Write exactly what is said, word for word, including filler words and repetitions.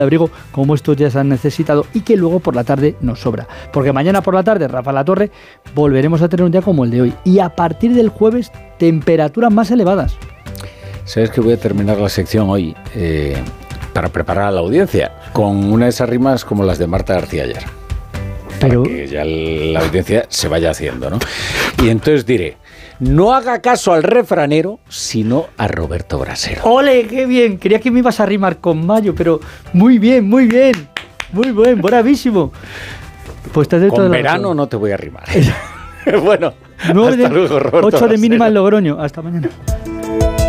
abrigo como estos días han necesitado y que luego por la tarde nos sobra. Porque mañana por la tarde, Rafa La Torre, volveremos a tener un día como el de hoy. Y a partir del jueves, temperaturas más elevadas. ¿Sabes que voy a terminar la sección hoy eh, para preparar a la audiencia con una de esas rimas como las de Marta García ayer? Pero... Para que ya la audiencia se vaya haciendo, ¿no? Y entonces diré... No haga caso al refranero, sino a Roberto Brasero. ¡Ole, qué bien! Creía que me ibas a rimar con Mayo, pero muy bien, muy bien. Muy buen, bravísimo. Pues te con verano razón. No te voy a rimar. Bueno, hasta de, luego, Roberto ocho de mínima en Logroño. Hasta mañana.